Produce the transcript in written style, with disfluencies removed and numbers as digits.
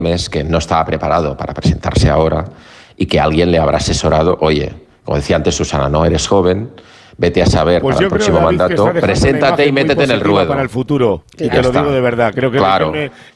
mes que no estaba preparado para presentarse ahora y que alguien le habrá asesorado, oye, como decía antes Susana, no eres joven, vete a saber Pues para yo el creo, próximo David, que mandato, está dejando una preséntate y imagen muy métete en el positiva ruedo. para el futuro. Y Ya te lo está. digo de verdad. Creo que, Claro.